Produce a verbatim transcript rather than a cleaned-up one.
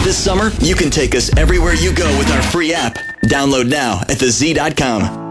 This summer, you can take us everywhere you go with our free app. Download now at the z dot com.